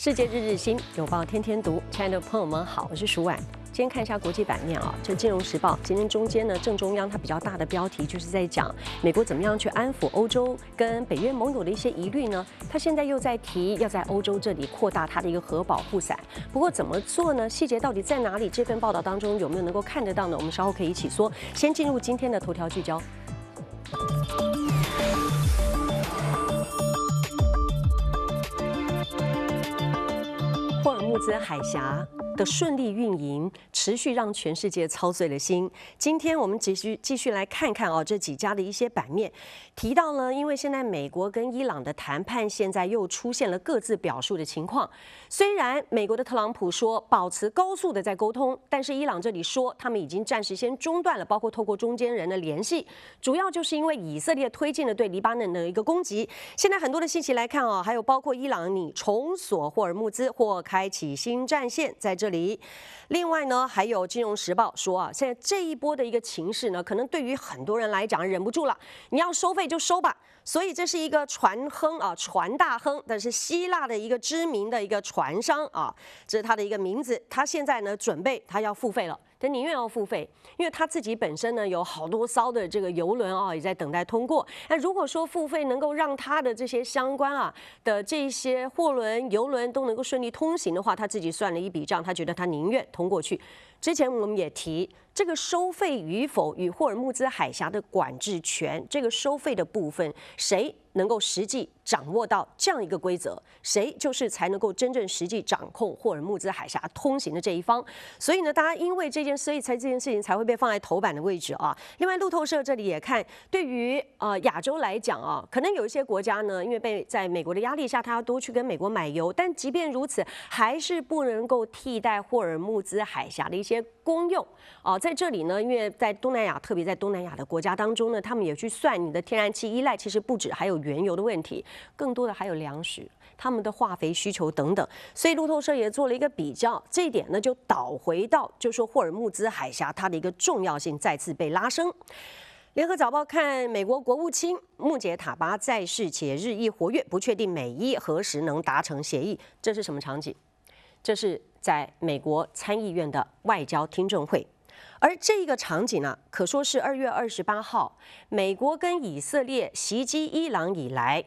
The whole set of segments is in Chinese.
世界日日新，有报天天读。亲爱的朋友们好，我是舒婉。今天看一下国际版面啊，这《金融时报》今天中间呢，正中央它比较大的标题就是在讲美国怎么样去安抚欧洲跟北约盟友的一些疑虑呢？它现在又在提要在欧洲这里扩大它的一个核保护伞，不过怎么做呢？细节到底在哪里？这份报道当中有没有能够看得到呢？我们稍后可以一起说。先进入今天的头条聚焦。霍尔木兹海峡的顺利运营，持续让全世界操碎了心。今天我们继续来看看这几家的一些版面，提到呢，因为现在美国跟伊朗的谈判现在又出现了各自表述的情况。虽然美国的特朗普说保持高速的在沟通，但是伊朗这里说他们已经暂时先中断了，包括透过中间人的联系，主要就是因为以色列推进了对黎巴嫩的一个攻击。现在很多的信息来看还有包括伊朗拟重锁霍尔木兹或开启新战线，在这里。另外呢，还有《金融时报》说现在这一波的一个情势呢，可能对于很多人来讲忍不住了，你要收费就收吧。所以这是一个船亨船大亨，但是希腊的一个知名的一个船商这是他的一个名字。他现在呢准备他要付费了。他宁愿要付费，因为他自己本身呢有好多艘的这个邮轮也在等待通过。那如果说付费能够让他的这些相关的这些货轮、邮轮都能够顺利通行的话，他自己算了一笔账，他觉得他宁愿通过去。之前我们也提，这个收费与否与霍尔木兹海峡的管制权，这个收费的部分，谁能够实际掌握到这样一个规则，谁就是才能够真正实际掌控霍尔木兹海峡通行的这一方。所以呢，大家因为这件事情才会被放在头版的位置另外，路透社这里也看，对于亚洲来讲可能有一些国家呢，因为在美国的压力下，他要多去跟美国买油，但即便如此，还是不能够替代霍尔木兹海峡的一些功用在这里呢，因为在东南亚，特别在东南亚的国家当中呢，他们也去算你的天然气依赖，其实不止还有原油的问题，更多的还有粮食、他们的化肥需求等等。所以路透社也做了一个比较，这一点呢就导回到，就说霍尔木兹海峡它的一个重要性再次被拉升。联合早报看，美国国务卿穆杰塔巴在世且日益活跃，不确定美伊何时能达成协议。这是什么场景？这是在美国参议院的外交听证会。而这个场景呢，可说是2月28号，美国跟以色列袭击伊朗以来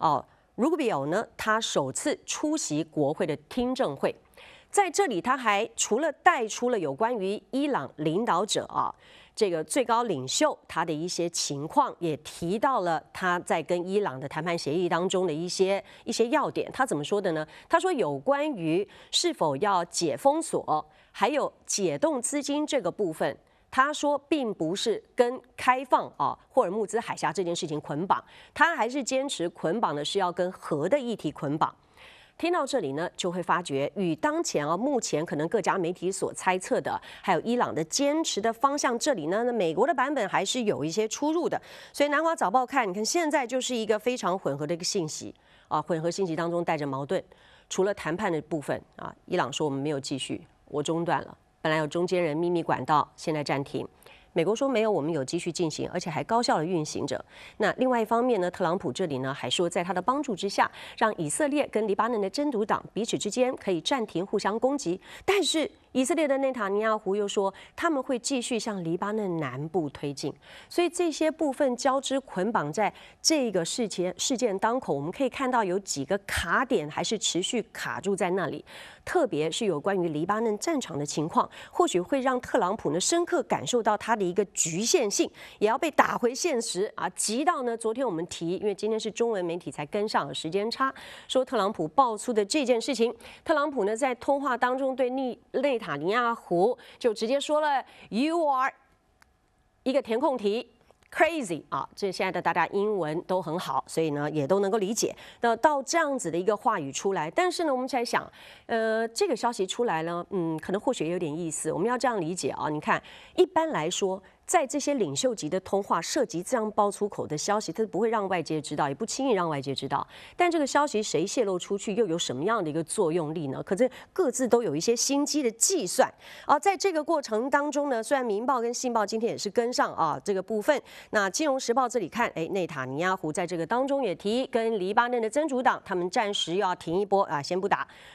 Rubio 呢，他首次出席国会的听证会。在这里，他还除了带出了有关于伊朗领导者这个最高领袖他的一些情况，也提到了他在跟伊朗的谈判协议当中的一些要点。他怎么说的呢？他说有关于是否要解封锁，还有解冻资金这个部分，他说并不是跟开放霍尔木兹海峡这件事情捆绑，他还是坚持捆绑的是要跟核的议题捆绑。听到这里呢，就会发觉与当前目前可能各家媒体所猜测的，还有伊朗的坚持的方向，这里呢，美国的版本还是有一些出入的。所以南华早报看，你看现在就是一个非常混合的一个信息混合信息当中带着矛盾。除了谈判的部分伊朗说我们没有继续，我中断了，本来有中间人秘密管道，现在暂停。美国说没有，我们有继续进行，而且还高效的运行着。那另外一方面呢，特朗普这里呢还说，在他的帮助之下，让以色列跟黎巴嫩的真主党彼此之间可以暂停互相攻击。但是以色列的内塔尼亚胡又说，他们会继续向黎巴嫩南部推进。所以这些部分交织捆绑在这个事件当口，我们可以看到有几个卡点还是持续卡住在那里。特别是有关于黎巴嫩战场的情况，或许会让特朗普呢深刻感受到他的一个局限性，也要被打回现实急到呢，昨天我们提，因为今天是中文媒体才跟上，有时间差，说特朗普爆出的这件事情，特朗普呢在通话当中对内塔尼亚胡就直接说了 "You are" 一个填空题。crazy 这现在的大家英文都很好，所以呢也都能够理解。那到这样子的一个话语出来，但是呢我们才想，这个消息出来呢，可能或许有点意思。我们要这样理解你看，一般来说，在这些领袖级的通话涉及这样爆出口的消息，它不会让外界知道，也不轻易让外界知道。但这个消息谁泄露出去，又有什么样的一个作用力呢？可是各自都有一些心机的计算。在这个过程当中呢，虽然《民报》跟《信报》今天也是跟上这个部分，那《金融时报》这里看，内塔尼亚胡在这个当中也提，跟黎巴嫩的真主党他们暂时要停一波先不打。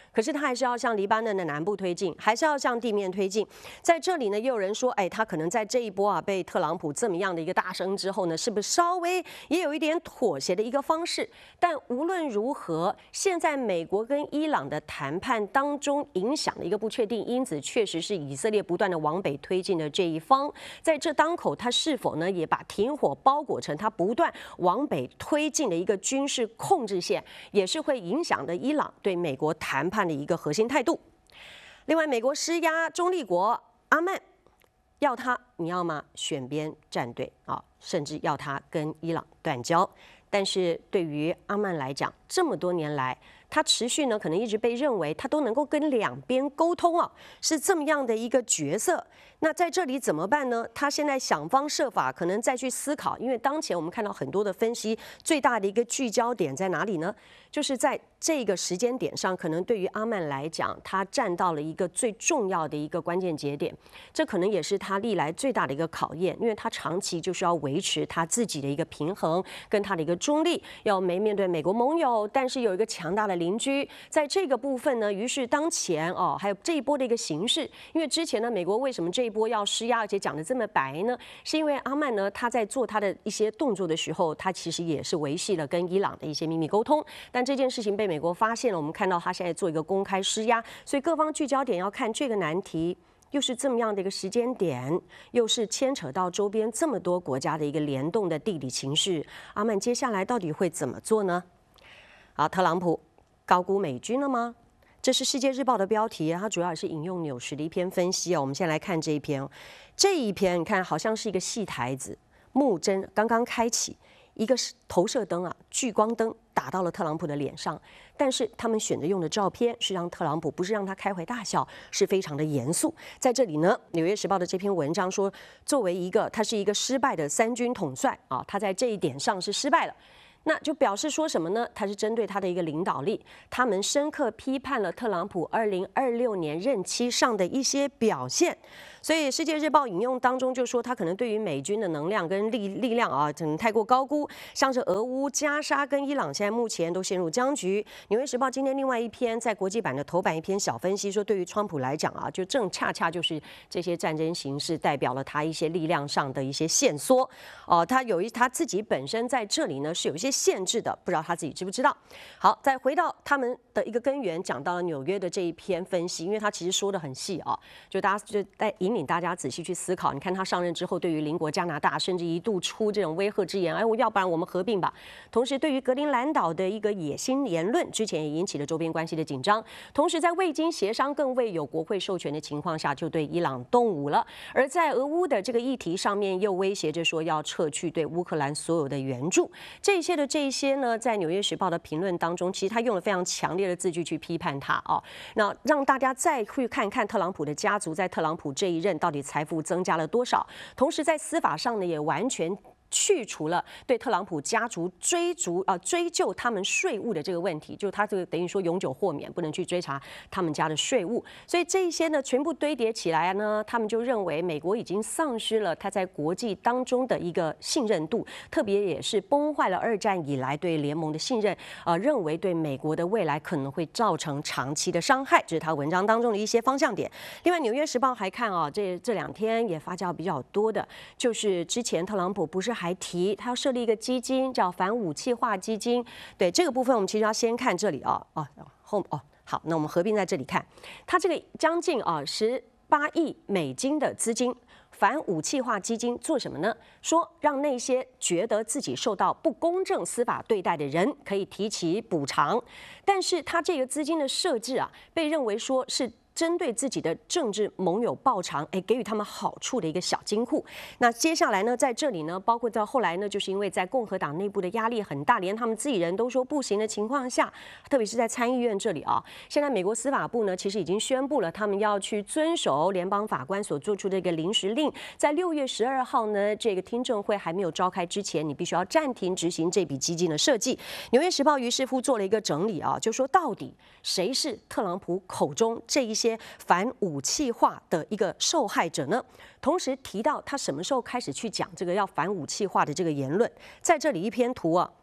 可是他还是要向黎巴嫩的南部推进，还是要向地面推进。在这里呢，也有人说，他可能在这一波被特朗普这么样的一个大声之后呢，是不是稍微也有一点妥协的一个方式？但无论如何，现在美国跟伊朗的谈判当中影响的一个不确定因子，确实是以色列不断的往北推进的这一方。在这当口，他是否呢也把停火包裹成他不断往北推进的一个军事控制线，也是会影响的伊朗对美国谈判的一个核心态度。另外，美国施压中立国阿曼，要你要吗？选边站队啊，甚至要他跟伊朗断交。但是对于阿曼来讲，这么多年来，他持续呢可能一直被认为他都能够跟两边沟通啊，是这么样的一个角色。那在这里怎么办呢？他现在想方设法，可能再去思考，因为当前我们看到很多的分析，最大的一个聚焦点在哪里呢？就是在这个时间点上，可能对于阿曼来讲，他站到了一个最重要的一个关键节点，这可能也是他历来最大的一个考验，因为他长期就是要维持他自己的一个平衡，跟他的一个中立，要面对美国盟友，但是有一个强大的邻居，在这个部分呢，于是当前还有这一波的一个形势，因为之前呢，美国为什么这一波要施压，而且讲得这么白呢？是因为阿曼呢，他在做他的一些动作的时候，他其实也是维系了跟伊朗的一些秘密沟通，但这件事情被美国发现了，我们看到他现在做一个公开施压，所以各方聚焦点要看这个难题。又是这么样的一个时间点，又是牵扯到周边这么多国家的一个联动的地理情势，阿曼接下来到底会怎么做呢？好，特朗普高估美军了吗？这是《世界日报》的标题，它主要也是引用纽时的一篇分析我们先来看这一篇，你看好像是一个戏台子，幕针刚刚开启，一个投射灯聚光灯打到了特朗普的脸上，但是他们选择用的照片是让特朗普不是让他开怀大笑，是非常的严肃。在这里呢，《纽约时报》的这篇文章说，作为他是一个失败的三军统帅他在这一点上是失败了。那就表示说什么呢？他是针对他的一个领导力，他们深刻批判了特朗普2026年任期上的一些表现。所以《世界日报》引用当中就说，他可能对于美军的能量跟力量可能太过高估，像是俄乌、加沙跟伊朗现在目前都陷入僵局。《纽约时报》今天另外一篇在国际版的头版一篇小分析说，对于川普来讲就恰恰就是这些战争形势代表了他一些力量上的一些限缩他自己本身在这里呢是有一些限制的，不知道他自己知不知道。好，再回到他们的一个根源，讲到了纽约的这一篇分析，因为他其实说的很细就大家就引领大家仔细去思考。你看他上任之后，对于邻国加拿大，甚至一度出这种威吓之言，要不然我们合并吧。同时，对于格陵兰岛的一个野心言论，之前也引起了周边关系的紧张。同时，在未经协商、更未有国会授权的情况下，就对伊朗动武了。而在俄乌的这个议题上面，又威胁着说要撤去对乌克兰所有的援助。这些呢，在《纽约时报》的评论当中，其实他用了非常强烈的字句去批判他那让大家再去看看特朗普的家族在特朗普这一任到底财富增加了多少，同时在司法上呢，也完全去除了对特朗普家族追究他们税务的这个问题，就他这个等于说永久豁免，不能去追查他们家的税务。所以这一些呢，全部堆叠起来呢，他们就认为美国已经丧失了他在国际当中的一个信任度，特别也是崩坏了2战以来对联盟的信任，认为对美国的未来可能会造成长期的伤害，这是他文章当中的一些方向点。另外，《纽约时报》还看这2天也发酵比较多的，就是之前特朗普不是还提他要设立一个基金，叫反武器化基金。对这个部分，我们其实要先看这里好，那我们合并在这里看，他这个将近18亿美金的资金。反武器化基金做什么呢？说让那些觉得自己受到不公正司法对待的人可以提起补偿，但是他这个资金的设置被认为说是针对自己的政治盟友报偿，给予他们好处的一个小金库。那接下来呢，在这里呢，包括到后来呢，就是因为在共和党内部的压力很大，连他们自己人都说不行的情况下，特别是在参议院这里现在美国司法部呢，其实已经宣布了，他们要去遵守联邦法官所做出的一个临时令，在6月12号呢，这个听证会还没有召开之前，你必须要暂停执行这笔基金的设计。纽约时报于是乎做了一个整理就说到底谁是特朗普口中这一些反武器化的一个受害者呢？同时提到他什么时候开始去讲这个要反武器化的这个言论。在这里一篇图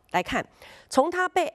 来看，从他被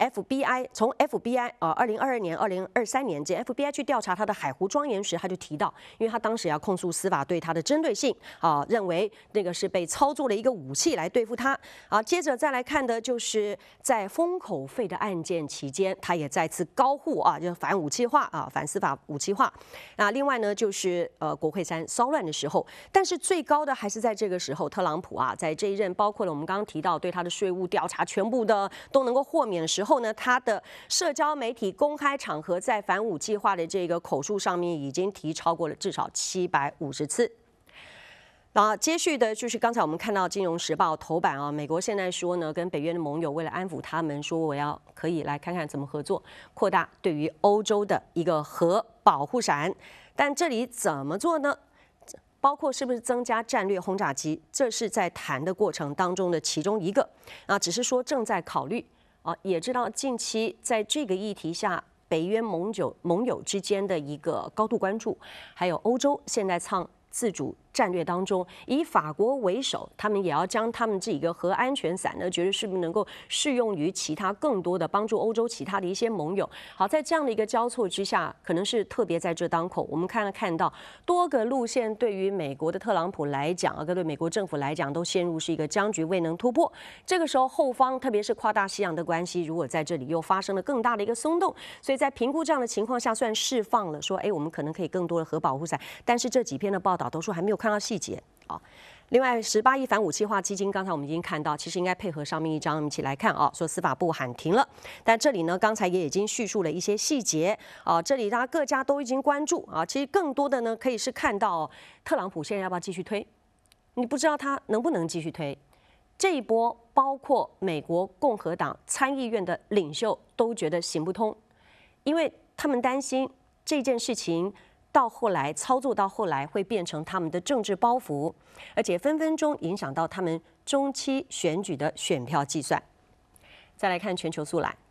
FBI 2022年、2023年间 FBI 去调查他的海湖庄园时，他就提到，因为他当时要控诉司法对他的针对性认为那个是被操作了一个武器来对付他接着再来看的就是在封口费的案件期间，他也再次高呼就是反武器化反司法武器化。另外呢就是国会山骚乱的时候，但是最高的还是在这个时候，特朗普在这一任包括了我们刚刚提到对他的税务调查全部的都能够豁免的时候呢，他的社交媒体公开场合在反武器化的这个口述上面已经提超过了至少750次。接续的就是刚才我们看到《金融时报》头版美国现在说呢，跟北约的盟友为了安抚他们，说我要可以来看看怎么合作，扩大对于欧洲的一个核保护伞。但这里怎么做呢？包括是不是增加战略轰炸机，这是在谈的过程当中的其中一个只是说正在考虑也知道近期在这个议题下，北约盟友之间的一个高度关注，还有欧洲现在唱自主战略当中，以法国为首，他们也要将他们这一个核安全伞呢，觉得是不是能够适用于其他更多的帮助欧洲其他的一些盟友。好，在这样的一个交错之下，可能是特别在这当口，我们看到多个路线对于美国的特朗普来讲跟对美国政府来讲都陷入是一个僵局未能突破。这个时候后方特别是跨大西洋的关系，如果在这里又发生了更大的一个松动，所以在评估这样的情况下，虽然释放了说我们可能可以更多的核保护伞，但是这几篇的报道都说还没有看到细节另外，18亿反武器化基金，刚才我们已经看到，其实应该配合上面一张，我们一起来看说司法部喊停了，但这里呢，刚才也已经叙述了一些细节这里大家各家都已经关注其实更多的呢，可以是看到特朗普现在要不要继续推，你不知道他能不能继续推。这一波包括美国共和党参议院的领袖都觉得行不通，因为他们担心这件事情到后来操作到后来会变成他们的政治包袱，而且分分钟影响到他们中期选举的选票计算。再来看全球速览。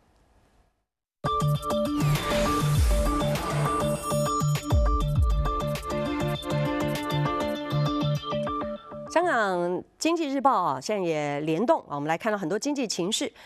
香港经济日报现在也联动我们来看到很多经济情势，